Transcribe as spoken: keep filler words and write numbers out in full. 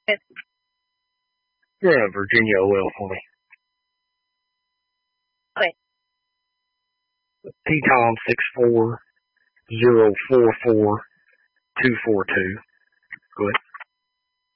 Yes. Yeah, Virginia O L for me. Okay. P Tom six four zero four four two four two. Go ahead.